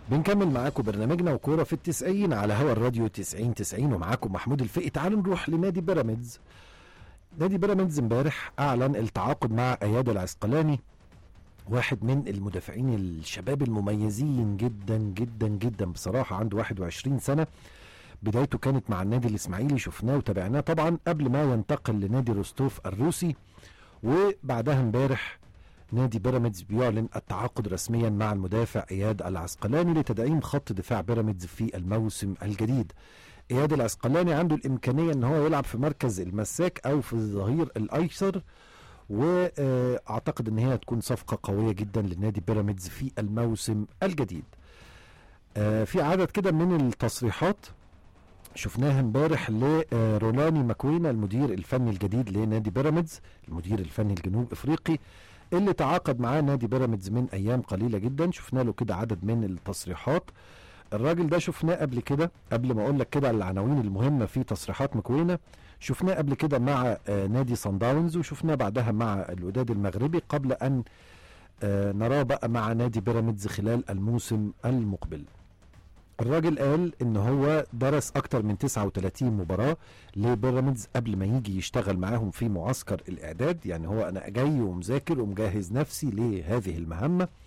بنكمل معاكم برنامجنا وكورة في التسعين على هوا الراديو 90 ومعاكم محمود الفقي. تعالوا نروح لنادي بيراميدز. نادي بيراميدز امبارح اعلن التعاقد مع اياد العسقلاني، واحد من المدافعين الشباب المميزين جدا جدا جدا بصراحة، عنده 21 سنة. بدايته كانت مع النادي الاسماعيلي، شفناه وتابعناه طبعا قبل ما ينتقل لنادي روستوف الروسي، وبعدها امبارح نادي بيراميدز بيعلن التعاقد رسميا مع المدافع اياد العسقلاني لتدعيم خط دفاع بيراميدز في الموسم الجديد. اياد العسقلاني عنده الامكانيه ان هو يلعب في مركز المساك او في الظهير الايسر، واعتقد ان هي هتكون صفقه قويه جدا للنادي بيراميدز في الموسم الجديد. في عدد كده من التصريحات شفناها امبارح لرولاني ماكوينا المدير الفني الجديد لنادي بيراميدز، المدير الفني الجنوب افريقي اللي تعاقد معاه نادي بيراميدز من ايام قليله جدا. شفنا له كده عدد من التصريحات. الراجل ده شفناه قبل كده، قبل ما اقول لك كده على العناوين المهمه في تصريحات مكوينه، شفناه قبل كده مع نادي صن داونز، وشفناه بعدها مع الوداد المغربي، قبل ان نراه بقى مع نادي بيراميدز خلال الموسم المقبل. الراجل قال ان هو درس اكتر من 39 مباراة لبيراميدز قبل ما يجي يشتغل معاهم في معسكر الاعداد. يعني هو انا جاي ومذاكر ومجهز نفسي لهذه المهمة.